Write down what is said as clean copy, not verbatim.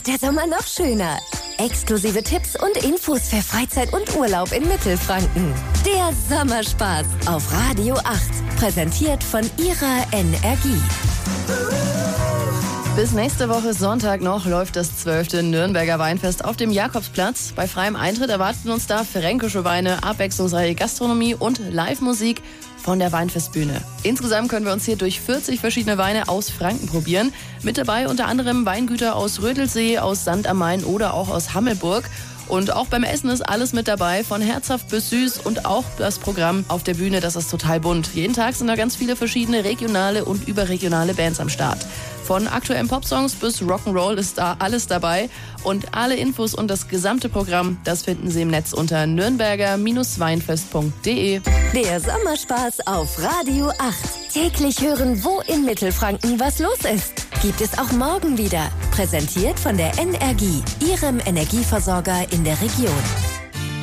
wird der Sommer noch schöner. Exklusive Tipps und Infos für Freizeit und Urlaub in Mittelfranken. Der Sommerspaß auf Radio 8. Präsentiert von ihrer Energie. Bis nächste Woche Sonntag noch läuft das 12. Nürnberger Weinfest auf dem Jakobsplatz. Bei freiem Eintritt erwarten uns da fränkische Weine, abwechslungsreiche Gastronomie und Live-Musik von der Weinfestbühne. Insgesamt können wir uns hier durch 40 verschiedene Weine aus Franken probieren. Mit dabei unter anderem Weingüter aus Rödelsee, aus Sand am Main oder auch aus Hammelburg. Und auch beim Essen ist alles mit dabei, von herzhaft bis süß, und auch das Programm auf der Bühne, das ist total bunt. Jeden Tag sind da ganz viele verschiedene regionale und überregionale Bands am Start. Von aktuellen Popsongs bis Rock'n'Roll ist da alles dabei. Und alle Infos und das gesamte Programm, das finden Sie im Netz unter nürnberger-weinfest.de. Der Sommerspaß auf Radio 8. Täglich hören, wo in Mittelfranken was los ist. Gibt es auch morgen wieder. Präsentiert von der Energie, Ihrem Energieversorger in der Region.